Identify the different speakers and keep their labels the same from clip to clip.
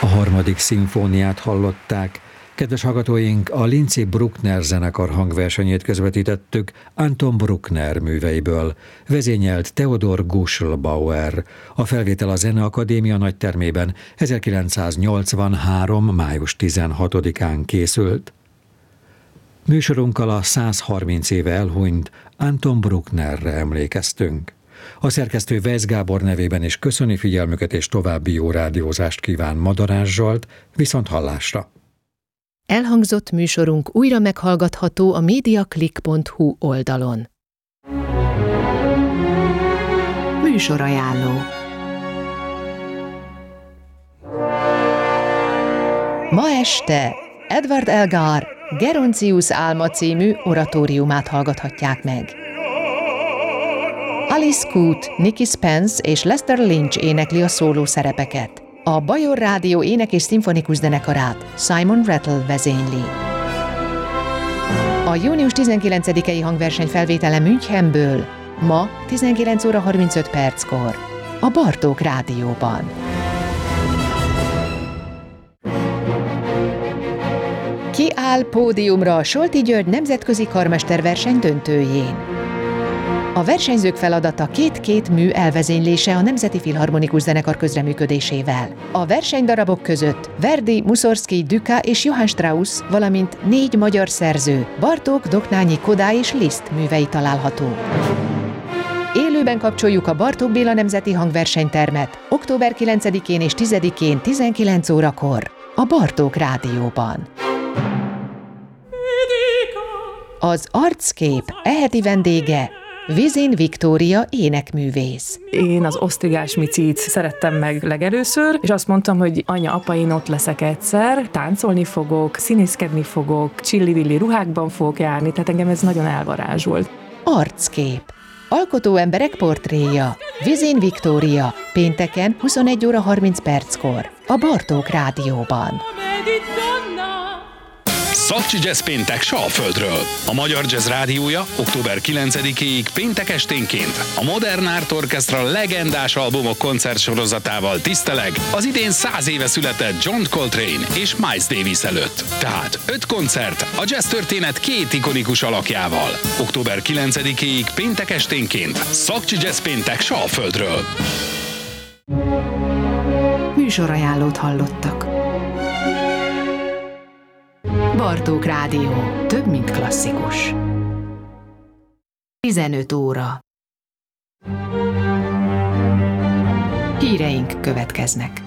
Speaker 1: A harmadik szimfóniát hallották. Kedves hallgatóink, a Lindsay Bruckner zenekar hangversenyét közvetítettük Anton Bruckner műveiből. Vezényelt Theodor Guschelbauer. A felvétel a Zeneakadémia nagytermében 1983. május 16-án készült. Műsorunkkal a 130 éve elhunyt Anton Brucknerre emlékeztünk. A szerkesztő Weisz Gábor nevében is köszöni figyelmüket és további jó rádiózást kíván Madarás Zsolt, viszont hallásra.
Speaker 2: Elhangzott műsorunk újra meghallgatható a mediaclick.hu oldalon. Műsorajánló. Ma este Edward Elgar Geroncius álma című oratóriumát hallgathatják meg. Alice Coote, Nicky Spence és Lester Lynch énekli a szóló szerepeket. A Bajor Rádió ének- és szimfonikus zenekarát Simon Rattle vezényli. A június 19-i hangverseny felvétele Münchenből ma 19 óra 35 perckor a Bartók Rádióban. Ki áll pódiumra a Solti György nemzetközi karmesterverseny döntőjén? A versenyzők feladata két mű elvezénylése a Nemzeti Filharmonikus Zenekar közreműködésével. A versenydarabok között Verdi, Mussorgsky, Duka és Johann Strauss, valamint 4 magyar szerző, Bartók, Doknányi, Kodály és Liszt művei található. Élőben kapcsoljuk a Bartók Béla Nemzeti Hangversenytermet október 9-én és 10-én 19 órakor a Bartók Rádióban. Az arckép eheti vendége Vizin Viktória énekművész.
Speaker 3: Én az Osztrigás Micit szerettem meg legelőször, és azt mondtam, hogy anya, apa, én ott leszek egyszer, táncolni fogok, színészkedni fogok, csillivilli ruhákban fogok járni, tehát engem ez nagyon elvarázsolt.
Speaker 2: Arckép. Alkotó emberek portréja. Vizin Viktória. Pénteken 21 óra 30 perckor. A Bartók Rádióban.
Speaker 4: Szakcsi Jazz péntek Salföldről. A Magyar Jazz Rádiója október 9-ig péntek esténként a Modern Art Orchestra legendás albumok koncertsorozatával tiszteleg az idén 100 éve született John Coltrane és Miles Davis előtt. Tehát 5 koncert a jazz történet 2 ikonikus alakjával. Október 9-ig péntek esténként Szakcsi Jazz péntek Salföldről.
Speaker 2: Műsorajánlót hallottak. Bartók Rádió. Több, mint klasszikus. 15 óra. Híreink következnek.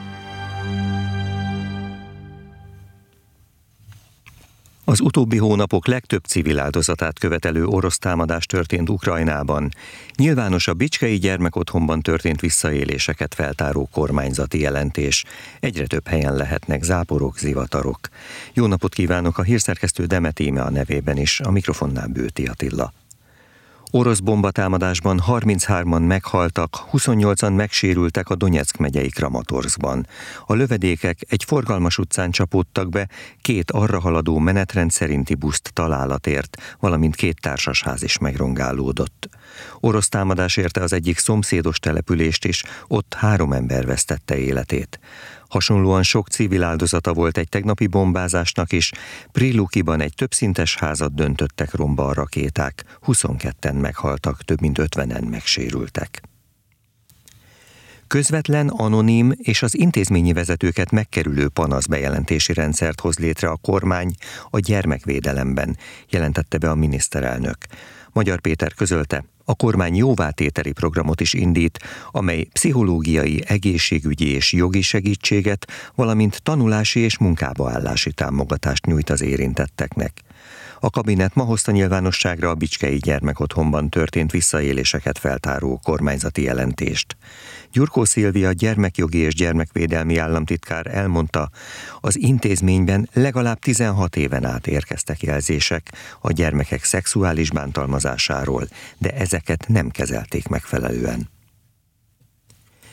Speaker 5: Az utóbbi hónapok legtöbb civil áldozatát követelő orosz támadás történt Ukrajnában. Nyilvános a Bicskei gyermekotthonban történt visszaéléseket feltáró kormányzati jelentés. Egyre több helyen lehetnek záporok, zivatarok. Jó napot kívánok, a hírszerkesztő Demet Íme a nevében is, a mikrofonnál Bőti Attila. Orosz bombatámadásban 33-an meghaltak, 28-an megsérültek a Donyeck megyei Kramatorszkban. A lövedékek egy forgalmas utcán csapódtak be, 2 arra haladó menetrend szerinti buszt találatért, valamint 2 társasház is megrongálódott. Orosz támadás érte az egyik szomszédos települést is, ott 3 ember vesztette életét. Hasonlóan sok civil áldozata volt egy tegnapi bombázásnak is. Prilukiban egy többszintes házat döntöttek romba a rakéták. 22-en meghaltak, több mint 50-en megsérültek. Közvetlen, anonim és az intézményi vezetőket megkerülő panaszbejelentési rendszert hoz létre a kormány a gyermekvédelemben, jelentette be a miniszterelnök. Magyar Péter közölte, a kormány jóvátételi programot is indít, amely pszichológiai, egészségügyi és jogi segítséget, valamint tanulási és munkába állási támogatást nyújt az érintetteknek. A kabinet ma hozta nyilvánosságra a Bicskei gyermekotthonban történt visszaéléseket feltáró kormányzati jelentést. Gyurkó Szilvia gyermekjogi és gyermekvédelmi államtitkár elmondta, az intézményben legalább 16 éven át érkeztek jelzések a gyermekek szexuális bántalmazásáról, de ezeket nem kezelték megfelelően.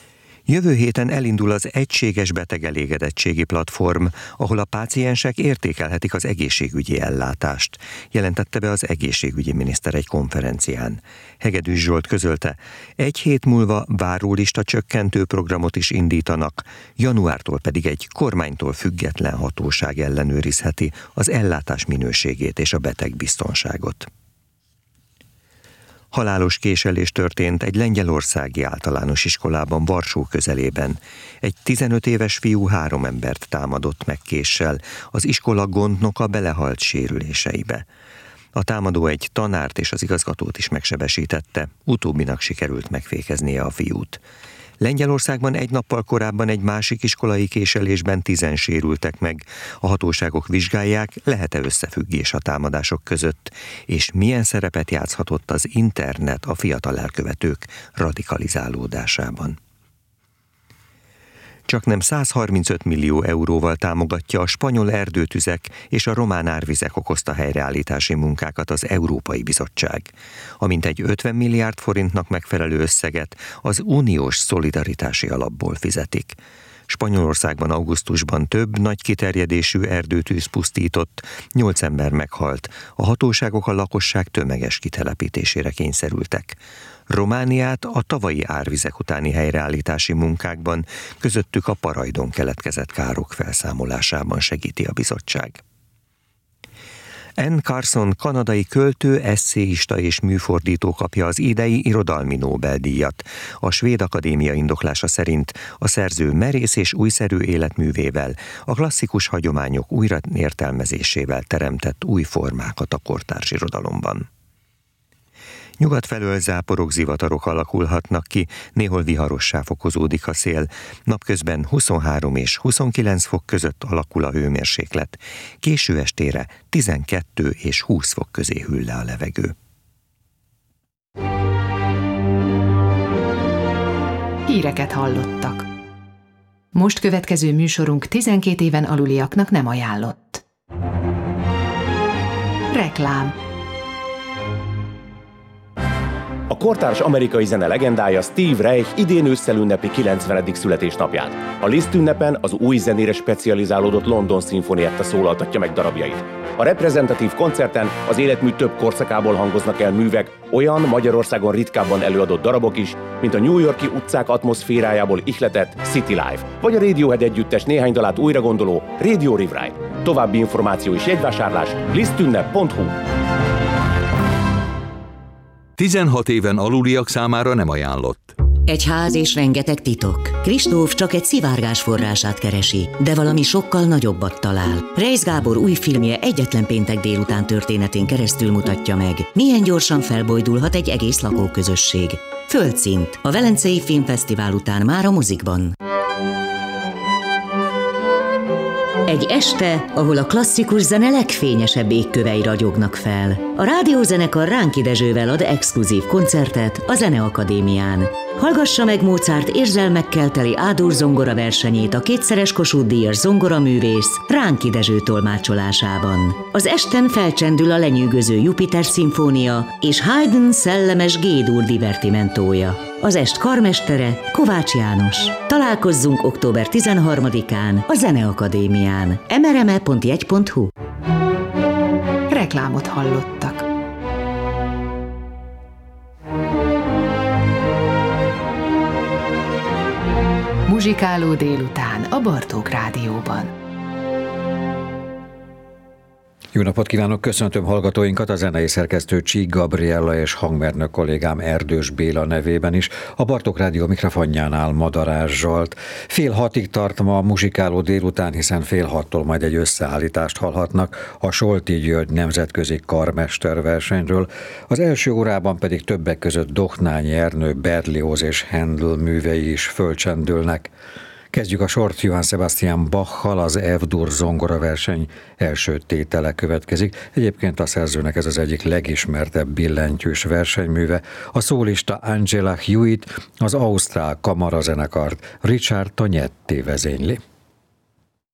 Speaker 5: Jövő héten elindul az Egységes Betegelégedettségi Platform, ahol a páciensek értékelhetik az egészségügyi ellátást, jelentette be az egészségügyi miniszter egy konferencián. Hegedűs Zsolt közölte, 1 hét múlva várólista csökkentő programot is indítanak, januártól pedig egy kormánytól független hatóság ellenőrizheti az ellátás minőségét és a betegbiztonságot. Halálos késelés történt egy lengyelországi általános iskolában Varsó közelében. Egy 15 éves fiú 3 embert támadott meg késsel, az iskola gondnoka belehalt sérüléseibe. A támadó egy tanárt és az igazgatót is megsebesítette, utóbbinak sikerült megfékeznie a fiút. Lengyelországban 1 nappal korábban egy másik iskolai késelésben 10-en sérültek meg. A hatóságok vizsgálják, lehet-e összefüggés a támadások között, és milyen szerepet játszhatott az internet a fiatal elkövetők radikalizálódásában. Csaknem 135 millió euróval támogatja a spanyol erdőtüzek és a román árvizek okozta helyreállítási munkákat az Európai Bizottság. A mintegy 50 milliárd forintnak megfelelő összeget az uniós szolidaritási alapból fizetik. Spanyolországban augusztusban több nagy kiterjedésű erdőtűz pusztított, 8 ember meghalt, a hatóságok a lakosság tömeges kitelepítésére kényszerültek. Romániát a tavalyi árvizek utáni helyreállítási munkákban, közöttük a Parajdon keletkezett károk felszámolásában segíti a bizottság. Anne Carson kanadai költő, esszéista és műfordító kapja az idei irodalmi Nobel-díjat. A Svéd Akadémia indoklása szerint a szerző merész és újszerű életművével, a klasszikus hagyományok újraértelmezésével teremtett új formákat a kortárs irodalomban. Nyugat felől záporok, zivatarok alakulhatnak ki, néhol viharossá fokozódik a szél. Napközben 23 és 29 fok között alakul a hőmérséklet. Késő estére 12 és 20 fok közé hűl le a levegő.
Speaker 2: Híreket hallottak. Most következő műsorunk 12 éven aluliaknak nem ajánlott. Reklám.
Speaker 6: A kortárs amerikai zene legendája Steve Reich idén ősszel ünnepli 90. születésnapját. A Liszt ünnepen az új zenére specializálódott London Szimfonietta szólaltatja meg darabjait. A reprezentatív koncerten az életmű több korszakából hangoznak el művek, olyan Magyarországon ritkábban előadott darabok is, mint a New York-i utcák atmoszférájából ihletett City Life, vagy a Radiohead együttes néhány dalát újragondoló Radio Rewrite. További információ és jegyvásárlás lisztünnep.hu.
Speaker 7: 16 éven aluliak számára nem ajánlott.
Speaker 8: Egy ház és rengeteg titok. Kristóf csak egy szivárgás forrását keresi, de valami sokkal nagyobbat talál. Reisz Gábor új filmje egyetlen péntek délután történetén keresztül mutatja meg, milyen gyorsan felbojdulhat egy egész lakóközösség. Földszint. A Velencei Filmfesztivál után már a mozikban. Egy este, ahol a klasszikus zene legfényesebb égkövei ragyognak fel. A rádiózenekar Ránki Dezsővel ad exkluzív koncertet a Zeneakadémián. Hallgassa meg Mozart érzelmekkel teli A-dur zongora versenyét a 2-szeres Kossuth-díjas zongoraművész Ránki Dezső tolmácsolásában. Az esten felcsendül a lenyűgöző Jupiter szimfónia és Haydn szellemes G-dur divertimentója. Az est karmestere Kovács János. Találkozzunk október 13-án a Zeneakadémián. mrme.jegy.hu.
Speaker 2: Reklámot hallottak. Muzsikáló délután a Bartók Rádióban.
Speaker 1: Jó napot kívánok, köszöntöm hallgatóinkat, a zenei szerkesztő Csík Gabriella és hangmérnök kollégám Erdős Béla nevében is. A Bartók Rádió mikrofonjánál Madarás Zsolt. 5:30 tart ma a muzsikáló délután, hiszen 5:30-tól majd egy összeállítást hallhatnak a Solti György nemzetközi karmesterversenyről. Az első órában pedig többek között Doknányi Ernő, Berlioz és Handel művei is fölcsendülnek. Kezdjük a sort Johann Sebastian Bach-hal, az F-dur zongoraverseny első tétele következik. Egyébként a szerzőnek ez az egyik legismertebb billentyűs versenyműve. A szólista Angela Hewitt az ausztrál kamarazenekart Richard Tognetti vezényli.